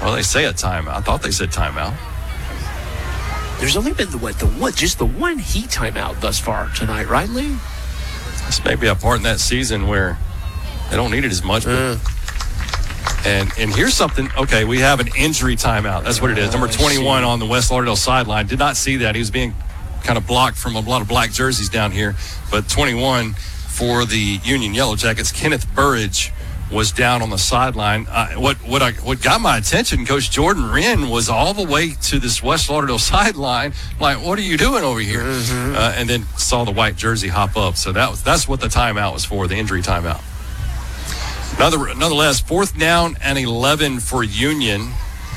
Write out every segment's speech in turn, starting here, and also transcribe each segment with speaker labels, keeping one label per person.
Speaker 1: Well, they say a timeout. I thought they said timeout.
Speaker 2: There's only been just the one Heat timeout thus far tonight, right, Lee?
Speaker 1: This may be a part in that season where they don't need it as much. But, and here's something. Okay, we have an injury timeout. That's what it is. Number 21 on the West Lauderdale sideline. Did not see that. He was being kind of blocked from a lot of black jerseys down here. But 21 for the Union Yellow Jackets, Kenneth Burridge, was down on the sideline. What got my attention, Coach Jordan Wren was all the way to this West Lauderdale sideline. Like, what are you doing over here? And then saw the white jersey hop up. So that's what the timeout was for, the injury timeout. Nonetheless, 4th down and 11 for Union.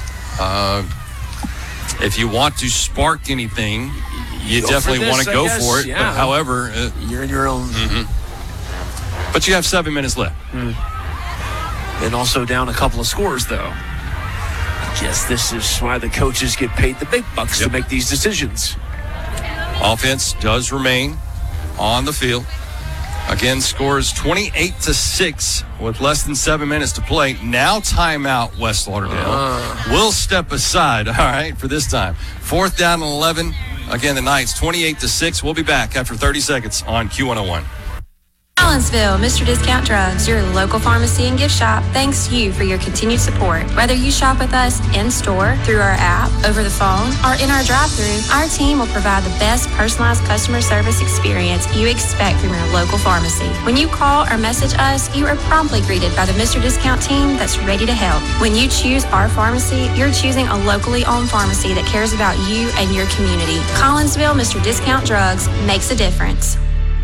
Speaker 1: If you want to spark anything, you definitely want to go for it.
Speaker 2: Yeah.
Speaker 1: But however,
Speaker 2: you're in your own.
Speaker 1: But you have 7 minutes left.
Speaker 2: And also down a couple of scores, though. I guess this is why the coaches get paid the big bucks to make these decisions.
Speaker 1: Offense does remain on the field. Again, scores 28-6 with less than 7 minutes to play. Now timeout, West Lauderdale. We'll step aside, all right, for this time. 4th down and 11. Again, the Knights 28-6. We'll be back after 30 seconds on Q101.
Speaker 3: Collinsville, Mr. Discount Drugs, your local pharmacy and gift shop, thanks you for your continued support. Whether you shop with us in-store, through our app, over the phone, or in our drive-thru, our team will provide the best personalized customer service experience you expect from your local pharmacy. When you call or message us, you are promptly greeted by the Mr. Discount team that's ready to help. When you choose our pharmacy, you're choosing a locally owned pharmacy that cares about you and your community. Collinsville, Mr. Discount Drugs makes a difference.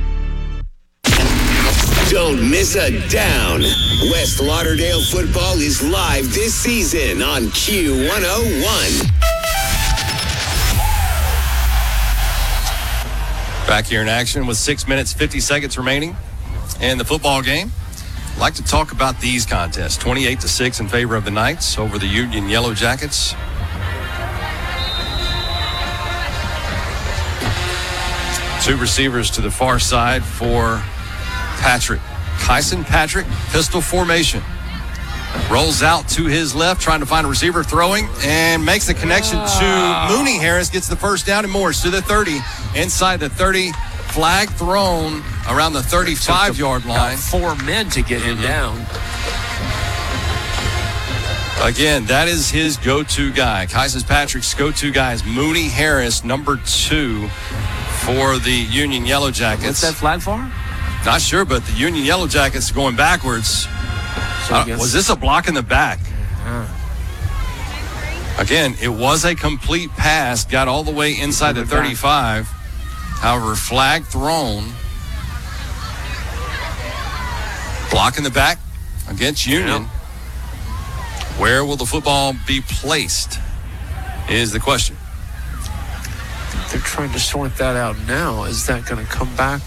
Speaker 4: Don't miss a down. West Lauderdale football is live this season on Q101.
Speaker 1: Back here in action with 6 minutes, 50 seconds remaining in the football game. I'd like to talk about these contests. 28-6 in favor of the Knights over the Union Yellow Jackets. Two receivers to the far side for Patrick. Kyson Patrick, pistol formation. Rolls out to his left, trying to find a receiver, throwing, and makes the connection to Mooney Harris. Gets the first down and Morris to the 30. Inside the 30, flag thrown around the 35-yard line.
Speaker 2: 4 men to get him down.
Speaker 1: Again, that is his go-to guy. Kyson Patrick's go-to guy is Mooney Harris, number 2 for the Union Yellow Jackets.
Speaker 2: What's that flag for?
Speaker 1: Not sure, but the Union Yellow Jackets are going backwards. Was this a block in the back? Again, it was a complete pass, got all the way inside the 35. However, flag thrown. Block in the back against Union. Where will the football be placed is the question.
Speaker 2: They're trying to sort that out now. Is that going to come back?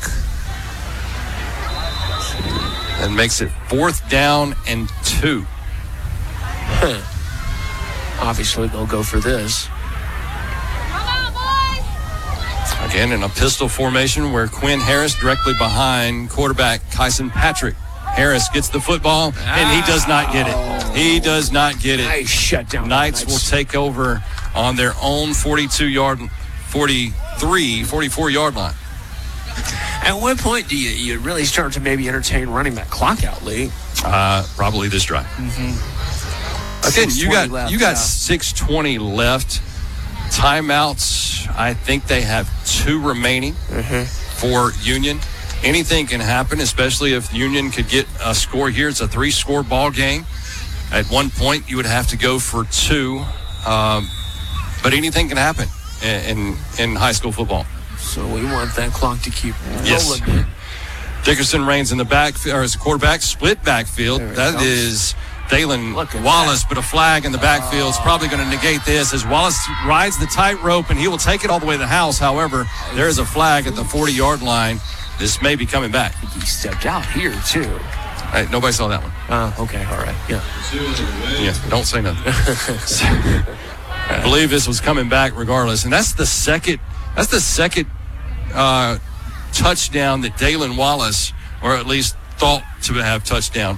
Speaker 1: And makes it 4th down and 2.
Speaker 2: Obviously, they'll go for this.
Speaker 1: Again, in a pistol formation where Quinn Harris directly behind quarterback Kyson Patrick. Harris gets the football, and he does not get it. He does not get it.
Speaker 2: Nice shutdown.
Speaker 1: Knights will take over on their own 44-yard line.
Speaker 2: At what point do you really start to maybe entertain running that clock out, Lee?
Speaker 1: Probably this drive. Again, you got 6:20 left. Timeouts, I think they have 2 remaining for Union. Anything can happen, especially if Union could get a score here. It's a 3-score ball game. At one point, you would have to go for 2. But anything can happen in high school football.
Speaker 2: So we want that clock to keep rolling.
Speaker 1: Yes. Dickerson reigns in the backfield, or as a quarterback, split backfield. That is Dalen Wallace, but a flag in the backfield is probably going to negate this as Wallace rides the tightrope, and he will take it all the way to the house. However, there is a flag at the 40-yard line. This may be coming back.
Speaker 2: I think he stepped out here, too.
Speaker 1: Hey, nobody saw that one.
Speaker 2: Okay, all right. Yeah,
Speaker 1: don't say nothing. I believe this was coming back regardless, and that's the second touchdown that Dalen Wallace, or at least thought to have touchdown